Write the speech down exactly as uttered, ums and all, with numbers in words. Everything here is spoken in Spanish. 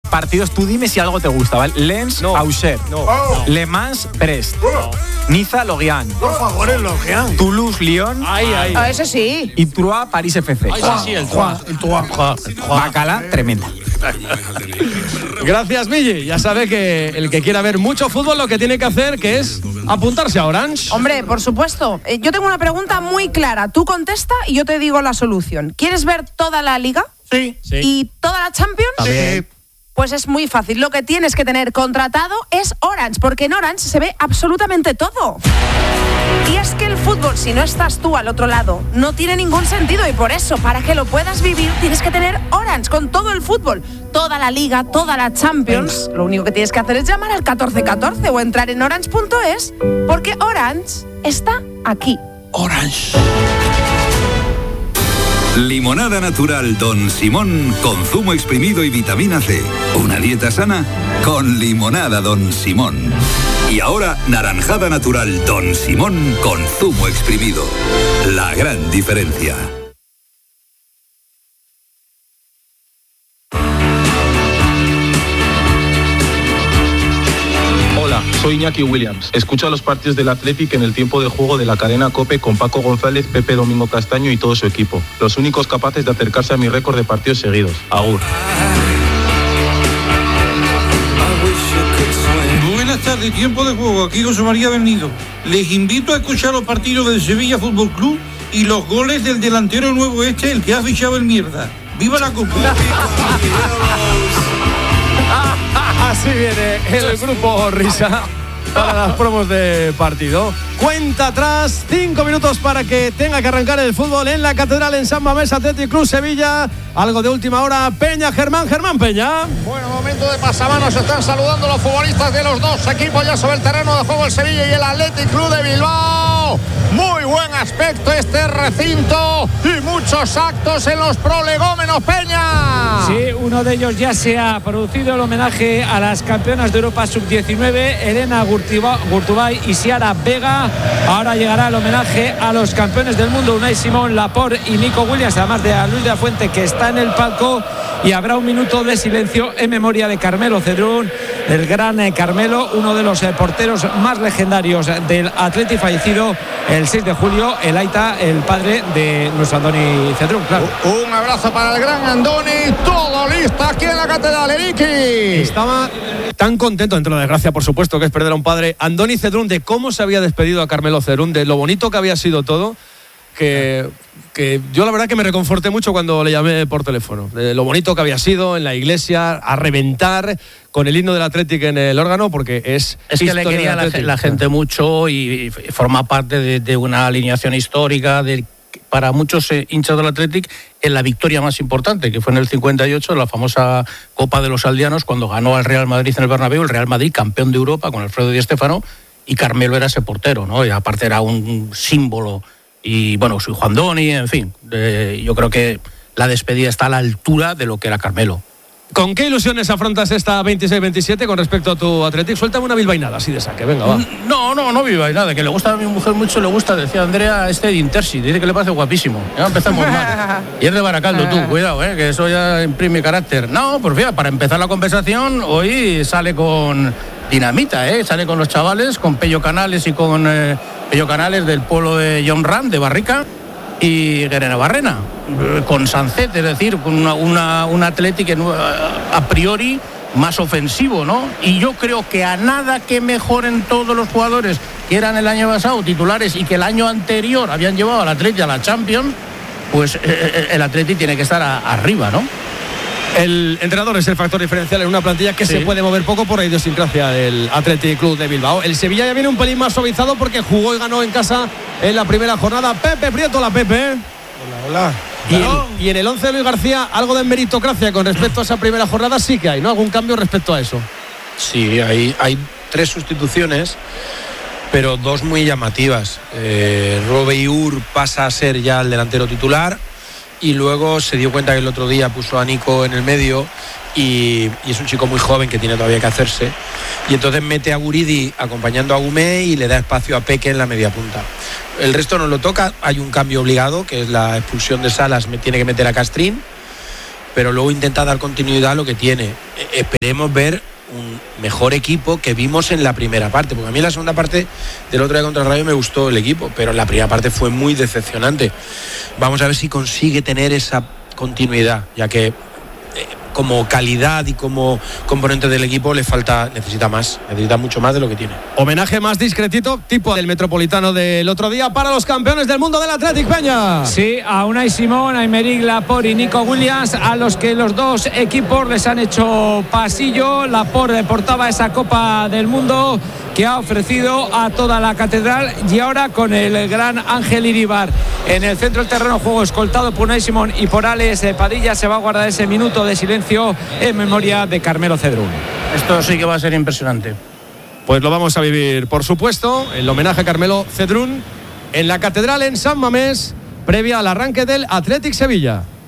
partidos, tú dime si algo te gusta, ¿vale? Lens, no, Auxerre, no, no. Le Mans, Brest, no. Niza, Lorient. Por favor, el Lorient. Toulouse, Lyon. Ay, ay. Ah, ese sí. Y Troyes, París F C. Ay, sí, sí, el Juan, el Tuá. Bacala, tremenda. Gracias, Mille. Ya sabe que el que quiera ver mucho fútbol lo que tiene que hacer que es apuntarse a Orange. Hombre, por supuesto. Eh, yo tengo una pregunta muy clara. Tú contesta y yo te digo la solución. ¿Quieres ver toda la Liga? Sí. Sí. ¿Y toda la Champions? Sí. Pues es muy fácil. Lo que tienes que tener contratado es Orange, porque en Orange se ve absolutamente todo. Y es que el fútbol, si no estás tú al otro lado, no tiene ningún sentido. Y por eso, para que lo puedas vivir, tienes que tener Orange con todo el fútbol. Toda la Liga, toda la Champions. Lo único que tienes que hacer es llamar al catorce catorce o entrar en orange punto es, porque Orange está aquí. Orange. Limonada natural Don Simón con zumo exprimido y vitamina C. Una dieta sana con limonada Don Simón. Y ahora naranjada natural Don Simón con zumo exprimido. La gran diferencia. Hola, soy Iñaki Williams. Escucha los partidos del Athletic en el tiempo de juego de la cadena COPE con Paco González, Pepe Domingo Castaño y todo su equipo. Los únicos capaces de acercarse a mi récord de partidos seguidos. Agur. Buenas tardes, tiempo de juego. Aquí José María Bernido. Les invito a escuchar los partidos del Sevilla Fútbol Club y los goles del delantero nuevo este, el que ha fichado el mierda. ¡Viva la Copa! Así viene el grupo Risa para las promos de partido. Cuenta atrás, cinco minutos para que tenga que arrancar el fútbol en la Catedral en San Mamés, Athletic Club Sevilla. Algo de última hora, Peña, Germán, Germán Peña. Bueno, momento de pasamanos, están saludando los futbolistas de los dos equipos ya sobre el terreno de juego, el Sevilla y el Athletic Club de Bilbao. Muy buen aspecto este recinto y muchos actos en los prolegómenos, Peña. Sí, uno de ellos ya se ha producido, el homenaje a las campeonas de Europa sub diecinueve, Elena Gurtubay y Siara Vega. Ahora llegará el homenaje a los campeones del mundo, Unai Simón, Laporte y Nico Williams, además de a Luis de la Fuente, que está en el palco, y habrá un minuto de silencio en memoria de Carmelo Cedrún, el gran Carmelo, uno de los porteros más legendarios del Athletic, fallecido el seis de julio, el Aita, el padre de nuestro Andoni Cedrún, claro. Un abrazo para el gran Andoni, todo listo aquí en la Catedral, Eriki. Estaba tan contento, entre la desgracia, por supuesto, que es perder a un padre, Andoni Cedrún, de cómo se había despedido a Carmelo Cedrún, de lo bonito que había sido todo, que, que yo la verdad que me reconforté mucho cuando le llamé por teléfono, de lo bonito que había sido en la iglesia, a reventar con el himno del Athletic en el órgano, porque es es que le quería la, la gente mucho y, y forma parte de, de una alineación histórica de, para muchos eh, hinchas del Athletic, en la victoria más importante, que fue en el cincuenta y ocho, la famosa Copa de los Aldeanos, cuando ganó al Real Madrid en el Bernabéu, el Real Madrid campeón de Europa con Alfredo Di Stéfano, y Carmelo era ese portero, ¿no? Y aparte era un símbolo. Y bueno, soy Juan Doni, en fin, eh, yo creo que la despedida está a la altura de lo que era Carmelo. ¿Con qué ilusiones afrontas esta veintiséis veintisiete con respecto a tu Athletic? Suéltame una bilbainada así de saque, venga, va. No, no, no bilbainada, que le gusta a mi mujer mucho, le gusta, decía Andrea, este de Intersi, dice que le parece guapísimo. Ya empezamos mal. Y es de Baracaldo, tú, cuidado, eh, que eso ya imprime carácter. No, pues fíjate, para empezar la conversación, hoy sale con dinamita, eh, sale con los chavales, con Pello Canales y con eh, Pello Canales del pueblo de John Ram, de Barrica, y Guerrero Barrena, con Sancet, es decir, con una, una, un Athletic a priori más ofensivo, ¿no? Y yo creo que a nada que mejoren todos los jugadores que eran el año pasado titulares y que el año anterior habían llevado al Athletic a la Champions, pues el Athletic tiene que estar a, arriba, ¿no? El entrenador es el factor diferencial en una plantilla que sí se puede mover poco por la idiosincrasia del Athletic Club de Bilbao. El Sevilla ya viene un pelín más suavizado porque jugó y ganó en casa en la primera jornada. Pepe Prieto, la Pepe. Hola, hola. Y, el, y en el once de Luis García, algo de meritocracia con respecto a esa primera jornada sí que hay, ¿no? ¿Algún cambio respecto a eso? Sí, hay, hay tres sustituciones, pero dos muy llamativas. Eh, Robeyur pasa a ser ya el delantero titular. Y luego se dio cuenta que el otro día puso a Nico en el medio y, y es un chico muy joven que tiene todavía que hacerse, y entonces mete a Guridi acompañando a Gumé y le da espacio a Peque en la media punta. El resto no lo toca, hay un cambio obligado que es la expulsión de Salas, me tiene que meter a Castrín, pero luego intenta dar continuidad a lo que tiene. E- esperemos ver un mejor equipo que vimos en la primera parte, porque a mí la segunda parte del otro día contra el Rayo me gustó el equipo, pero la primera parte fue muy decepcionante. Vamos a ver si consigue tener esa continuidad, ya que eh, como calidad y como componente del equipo le falta, necesita más, necesita mucho más de lo que tiene. Homenaje más discretito, tipo del Metropolitano del otro día para los campeones del mundo del Athletic, Peña. Sí, a Unai Simón, a Aymeric Laporte y Nico Williams, a los que los dos equipos les han hecho pasillo. Laporte portaba esa Copa del Mundo que ha ofrecido a toda la catedral, y ahora con el gran Ángel Iribar en el centro del terreno de juego, escoltado por Unai Simón y por Alex Padilla, se va a guardar ese minuto de silencio en memoria de Carmelo Cedrún. Esto sí que va a ser impresionante. Pues lo vamos a vivir, por supuesto, el homenaje a Carmelo Cedrún en la catedral en San Mamés, previa al arranque del Athletic Sevilla.